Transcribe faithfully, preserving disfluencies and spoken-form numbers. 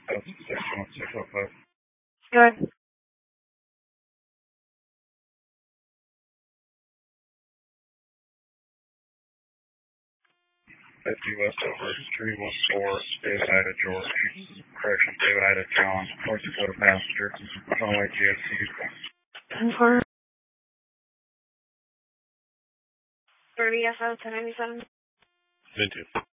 That's six one six oh five. Good. fifty West over three one four, David Ida George. Correction, David Ida John, North Dakota passenger, runway G F C. Confirm. thirty S O ten ninety-seven. Me too.